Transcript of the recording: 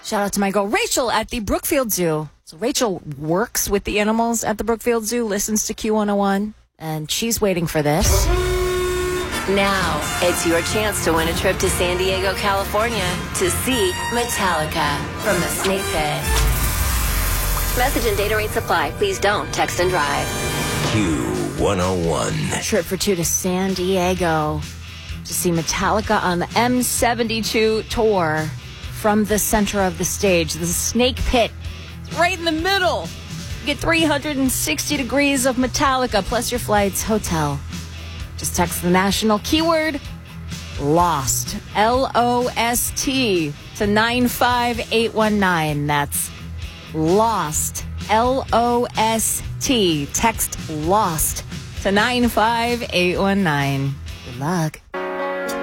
Shout out to my girl Rachel at the Brookfield Zoo. So Rachel works with the animals at the Brookfield Zoo, listens to Q101, and she's waiting for this. Now, it's your chance to win a trip to San Diego, California to see Metallica from the Snake Pit. Message and data rates apply. Please don't text and drive. Q101. Trip for two to San Diego to see Metallica on the M72 tour from the center of the stage. The Snake Pit. It's right in the middle. You get 360 degrees of Metallica plus your flights, hotel. Just text the national keyword LOST, L-O-S-T, to 95819. That's LOST, L-O-S-T. Text LOST to 95819. Good luck.